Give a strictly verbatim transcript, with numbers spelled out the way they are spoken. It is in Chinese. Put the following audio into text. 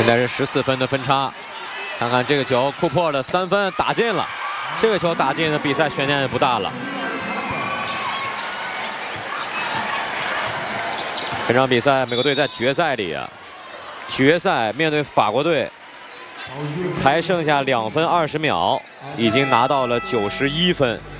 现在是十四分的分差，看看这个球，库珀的三分打进了，这个球打进的比赛悬念也不大了。这场比赛，美国队在决赛里啊，决赛面对法国队，还剩下两分二十秒，已经拿到了九十一分。